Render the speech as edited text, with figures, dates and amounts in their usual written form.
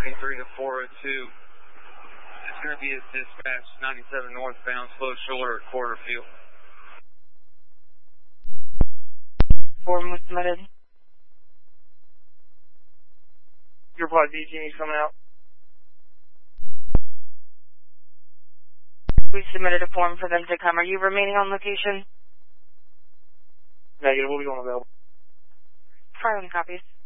93 to 402. It's going to be a dispatch 97 northbound, slow shoulder at quarter field. Form was submitted. Your pod DG coming out. We submitted a form for them to come. Are you remaining on location? Negative. We'll be going available. Filing copies.